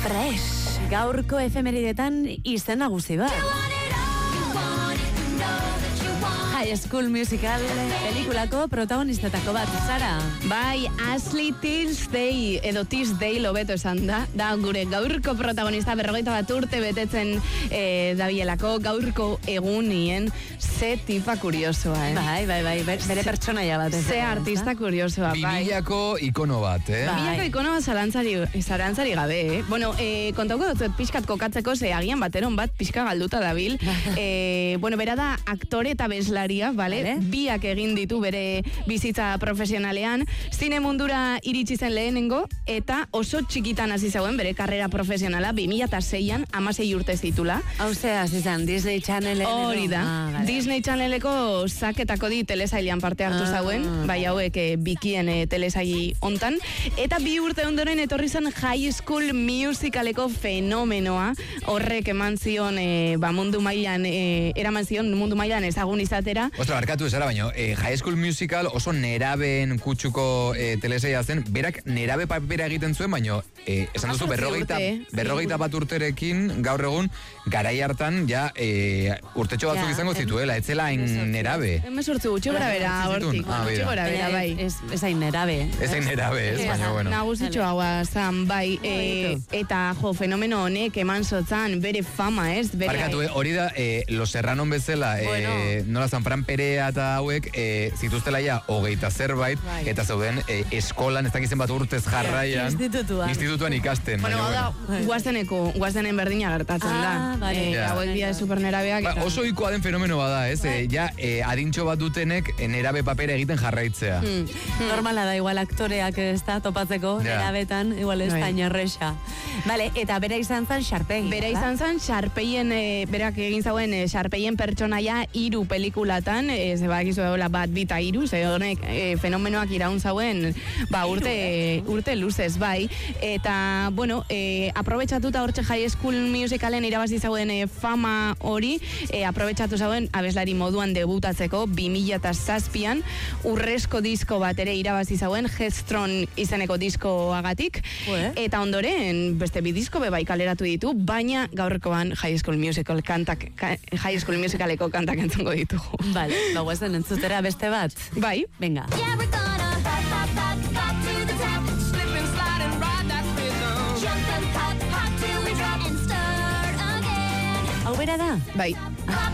Fresh. Gaurko efemeridetan izen nagusi bat. High School Musical pelikulako protagonistetako bat, Sara. Bai, Ashley Tisdale, edo Tisdale hobeto esan da gure gaurko protagonista 41 urte betetzen dabielako gaurko egunien, ze tipa kuriosoa, Bai, bere pertsonaia bat. Ze artista kuriosoa, bai. Bimilako ikono bat, Bimilako ikono bat zalantzari gabe, Bueno, kontauko dut pixkat kokatzeko, ze agian bateron bat pixka galduta dabil. Bueno, bera da aktore eta beslaria, vale? Biak egin ditu bere bizitza profesionalean. Zine mundura iritsi zen lehenengo, eta oso txikitan hasi zauen bere karrera profesionala, 2006an, 16 urte zitula. Hau hasi zen, Disney Channelen. Hori da. Disney Channeleko zaketako di telesailean parte hartu zauen, bai hauek bikien telesaili hontan, eta 2 urte ondoren etorri zen High School Musicaleko fenomenoa, horrek eman zion mundu mailan, eraman zion mundu mailan ezagun izatera. Ostra, barkatu esara, baina High School Musical oso nerabeen kutsuko telesaila zen, berak nerabe papera egiten zuen, baina esan duzu berrogeita bat urterekin gaur egun garai hartan ja urtetxo batzuk izango zituela, etzela hain nerabe. 18 gutxi gora bera hortik, gutxi gora bera, bai. Ez hain nerabe. Ez hain nerabe, baina bueno. Nagusitxo haua zan, bai, eta fenomeno honek eman zotzan bere fama, Barkatu, hori da, Los Serranon bezala, nola Zanfran Perea eta hauek, zituztela ja, 20 zerbait, eta zeuden eskolan, ez dakizen bat urtez jarraian, institutuan ikasten. Bueno, guaztenen berdina gertatzen da. Hauek dia supernerabeak. Oso ikoa den fenomeno bada, ja, adintxo bat dutenek nerabe papera egiten jarraitzea. Normala da, igual aktoreak ez da topatzeko, nerabetan, igual ez da inerresa. Vale, eta bera izan zen Sharpei. Bera izan zen Sharpeien, berak egin zauen Sharpeien pertsonaia 3 pelikulatan, zeba egizu egola bat bita 3, ze honek fenomenoak iraun zauen, urte luzez, bai. Eta, bueno, aprobetxatuta hortxe High School Musicalen irabazi zauen fama hori, aprobetxatu zauen abeslari moduan debutatzeko 2007an, urrezko disko bat ere irabazi zauen, Headstrong izeneko diskoagatik, eta ondoren beste 2 disko bai kaleratu ditu, baina gaurkoan High School Musicaleko kantak entzungo ditugu. Vale, guazen entzutera beste bat. Bai. Venga. Hau bera da? Bai.